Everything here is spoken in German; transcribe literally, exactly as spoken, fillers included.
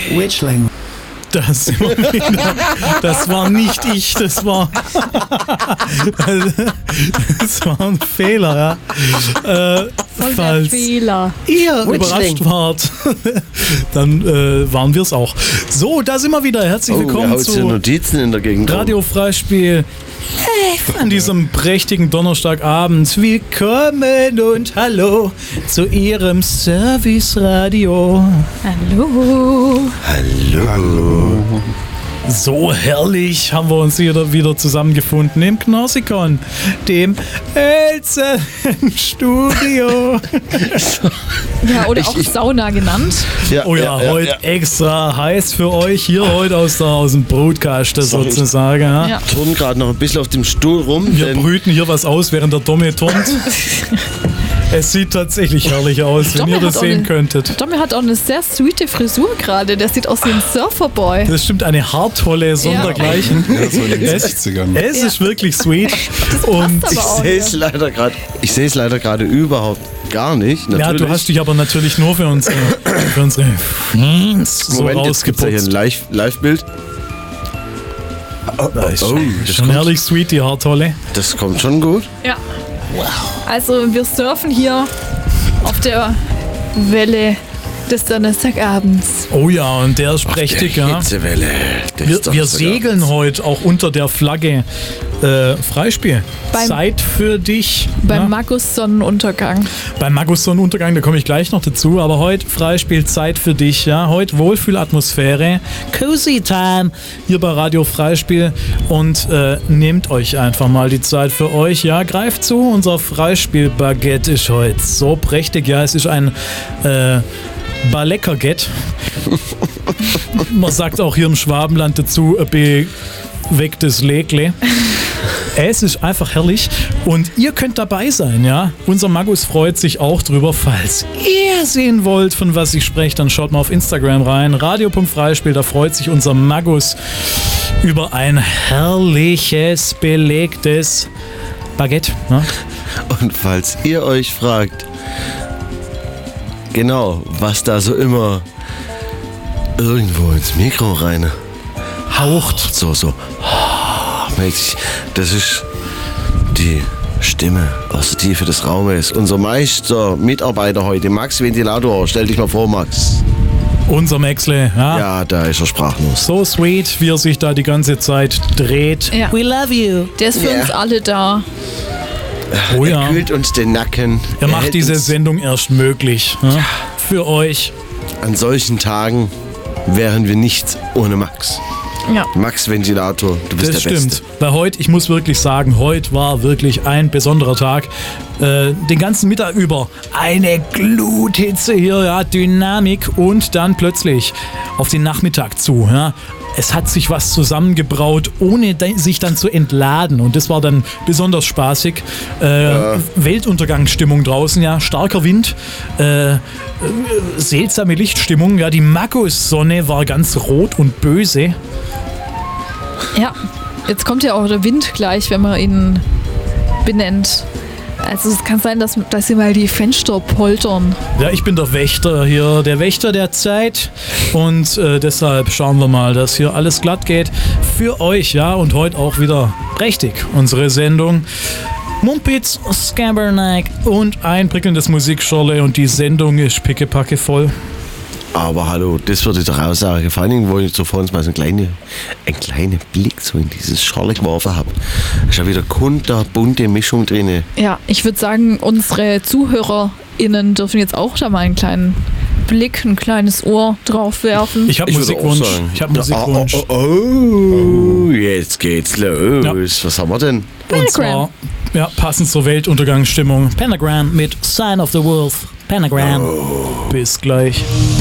Witchling. Das, das war nicht ich, das war das war ein Fehler, ja. Äh, falls Fehler. ihr überrascht wart, dann äh, waren wir es auch. So, da sind wir wieder. Herzlich willkommen oh, zu Notizen in der Gegend Radio Freispiel an diesem prächtigen Donnerstagabend. Willkommen und hallo zu Ihrem Service-Radio. Hallo. Hallo. Hallo. So herrlich haben wir uns hier wieder zusammengefunden im Knossikon, dem Elzen-Studio. Ja, oder auch Sauna genannt. Ja, oh ja, ja, ja heute ja. extra heiß für euch, hier heute aus, der, aus dem Broadcaster sozusagen. Ja. Ja. Wir turnen gerade noch ein bisschen auf dem Stuhl rum. Wir brüten hier was aus, während der Domme turnt. Es sieht tatsächlich herrlich aus, wenn Domme ihr das sehen eine, könntet. Domme hat auch eine sehr sweete Frisur gerade. Der sieht aus wie ein Surferboy. Das stimmt, eine haartolle Sondergleichen. Ja, so in den sechzigern. Es, es ist ja. wirklich sweet. Und ich sehe es leider gerade. Ich sehe es leider gerade überhaupt gar nicht. Natürlich. Ja, du hast dich aber natürlich nur für unsere, für unsere Fans so Moment, jetzt gibt es ja hier ein Live, Live-Bild. Oh, das ist oh, das schon herrlich sweet, die Haartolle. Das kommt schon gut. Ja. Wow. Also wir surfen hier auf der Welle des Donnerstagabends. Oh ja, und der ist prächtig, ja. Hitzewelle. Wir, wir segeln heute auch unter der Flagge äh, Freispiel. Beim, Zeit für dich. Beim ja. Magus Sonnenuntergang. Beim Magus Sonnenuntergang, da komme ich gleich noch dazu. Aber heute Freispiel, Zeit für dich. Ja, heute Wohlfühlatmosphäre, Cozy Time hier bei Radio Freispiel. Und äh, nehmt euch einfach mal die Zeit für euch. Ja, greift zu. Unser Freispiel-Baguette ist heute so prächtig. Ja, es ist ein äh, Baleckerget. Man sagt auch hier im Schwabenland dazu, ein bewecktes Legle. Es ist einfach herrlich und ihr könnt dabei sein, ja. Unser Magus freut sich auch drüber. Falls ihr sehen wollt, von was ich spreche, dann schaut mal auf Instagram rein. radio punkt freispiel, da freut sich unser Magus über ein herrliches, belegtes Baguette. Ne? Und falls ihr euch fragt, genau, was da so immer irgendwo ins Mikro rein haucht, so, so. Das ist die Stimme aus der Tiefe des Raumes. Unser Meister, Mitarbeiter heute, Max Ventilator. Stell dich mal vor, Max. Unser Maxle, ja. Ja, da ist er sprachlos. So sweet, wie er sich da die ganze Zeit dreht. Ja. We love you. Der ist für yeah. uns alle da. Oh ja. Er kühlt uns den Nacken. Er, er macht diese Sendung erst möglich. Ja? Für euch. An solchen Tagen wären wir nichts ohne Max. Ja. Max Ventilator, du bist das der Beste. Das stimmt. Weil heute, ich muss wirklich sagen, heute war wirklich ein besonderer Tag. Äh, den ganzen Mittag über eine Gluthitze hier, ja, Dynamik und dann plötzlich auf den Nachmittag zu, ja. Es hat sich was zusammengebraut, ohne de- sich dann zu entladen. Und das war dann besonders spaßig. Äh, ja. Weltuntergangsstimmung draußen, ja, starker Wind, äh, äh, seltsame Lichtstimmung. Ja, die Magus-Sonne war ganz rot und böse. Ja, jetzt kommt ja auch der Wind gleich, wenn man ihn benennt. Also es kann sein, dass, dass sie mal die Fenster poltern. Ja, ich bin der Wächter hier, der Wächter der Zeit und äh, deshalb schauen wir mal, dass hier alles glatt geht für euch, ja, und heute auch wieder prächtig unsere Sendung. Mumpitz, Scabernack und ein prickelndes Musikschorle und die Sendung ist pickepacke voll. Aber hallo, das würde ich doch auch sagen. Vor allen Dingen, wo ich zuvor uns mal so einen kleinen, einen kleinen Blick so in dieses Schorle geworfen habe. Da ist ja wieder kunterbunte Mischung drin. Ja, ich würde sagen, unsere ZuhörerInnen dürfen jetzt auch da mal einen kleinen Blick, ein kleines Ohr drauf werfen. Ich habe Musikwunsch. Ich habe Musikwunsch. Oh, oh, oh, jetzt geht's los. Ja. Was haben wir denn? Und zwar, ja, passend zur Weltuntergangsstimmung. Pentagram mit Sign of the Wolf. Pentagram. Oh. Bis gleich.